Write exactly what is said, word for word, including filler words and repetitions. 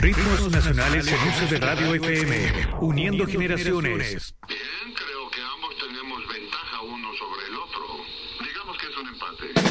Ritmos nacionales en uso de radio F M, uniendo generaciones. Bien, creo que ambos tenemos ventaja uno sobre el otro. Digamos que es un empate.